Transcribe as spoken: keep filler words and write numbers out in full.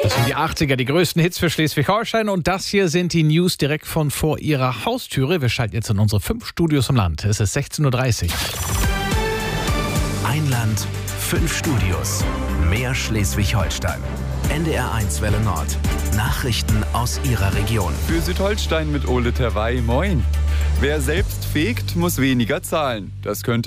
Das sind die achtziger, die größten Hits für Schleswig-Holstein. Und das hier sind die News direkt von vor Ihrer Haustüre. Wir schalten jetzt in unsere fünf Studios im Land. Es ist sechzehn Uhr dreißig. Ein Land, fünf Studios. Mehr Schleswig-Holstein. N D R eins Welle Nord. Nachrichten aus Ihrer Region. Für Südholstein mit Ole Terwey. Moin. Wer selbst fegt, muss weniger zahlen. Das könnte